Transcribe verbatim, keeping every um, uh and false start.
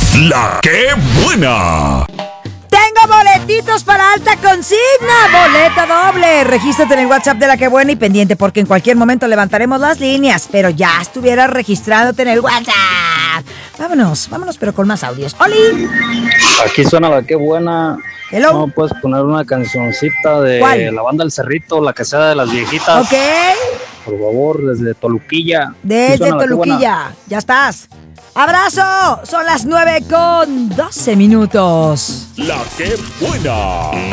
La que buena. Tengo boletitos para alta consigna, boleta doble. Regístrate en el WhatsApp de La Que Buena y pendiente porque en cualquier momento levantaremos las líneas, pero ya estuvieras registrándote en el WhatsApp. Vámonos, vámonos, pero con más audios. ¡Oli! Aquí suena La Que Buena. Hello. No, puedes poner una cancioncita de ¿Cuál? la banda El Cerrito, la que sea de las viejitas. Ok. Por favor, desde Toluquilla. Desde Suena La Que Buena. Toluquilla. Ya estás. ¡Abrazo! Son las nueve con doce minutos. La que buena.